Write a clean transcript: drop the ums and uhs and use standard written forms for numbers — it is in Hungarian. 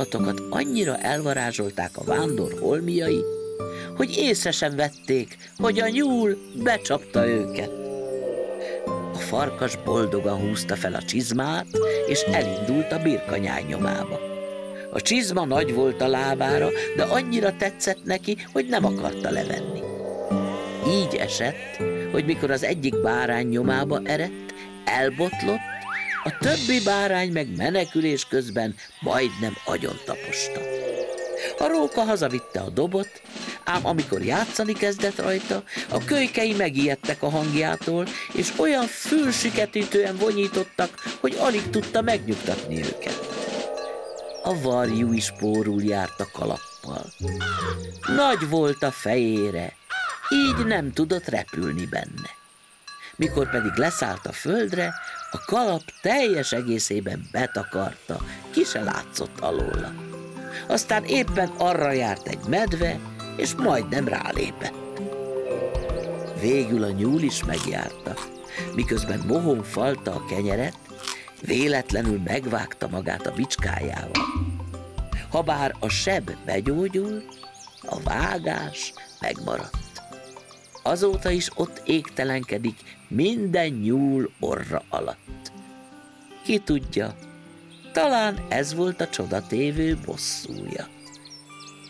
állatokat annyira elvarázsolták a vándor holmiai, hogy észre sem vették, hogy a nyúl becsapta őket. A farkas boldogan húzta fel a csizmát, és elindult a birkanyáj nyomába. A csizma nagy volt a lábára, de annyira tetszett neki, hogy nem akarta levenni. Így esett, hogy mikor az egyik bárány nyomába eredt, elbotlott, a többi bárány meg menekülés közben majdnem agyon taposta. A róka hazavitte a dobot, ám amikor játszani kezdett rajta, a kölykei megijedtek a hangjától, és olyan fülsüketítően vonyítottak, hogy alig tudta megnyugtatni őket. A varjú is pórul járt a kalappal. Nagy volt a fejére, így nem tudott repülni benne. Mikor pedig leszállt a földre, a kalap teljes egészében betakarta, ki se látszott alóla. Aztán éppen arra járt egy medve, és majdnem rálépett. Végül a nyúl is megjárta, miközben mohón falta a kenyeret, véletlenül megvágta magát a bicskájával. Habár a seb begyógyult, a vágás megmaradt. Azóta is ott égtelenkedik minden nyúl orra alatt. Ki tudja, talán ez volt a csodatévő bosszúja.